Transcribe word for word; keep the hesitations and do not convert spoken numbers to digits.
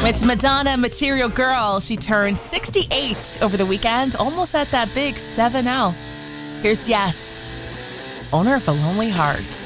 It's Madonna, Material Girl. She turned sixty-eight over the weekend, almost at that big seven oh. Here's Yes, owner of a lonely heart.